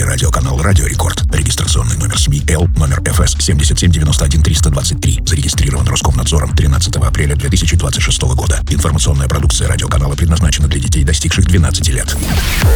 эфире радиоканал «Радио Рекорд». Регистрационный номер СМИ Л, номер ФС 7791323. Зарегистрирован Роскомнадзором 13 апреля 2026 года. Информационная продукция радиоканала предназначена для детей, достигших 12 лет.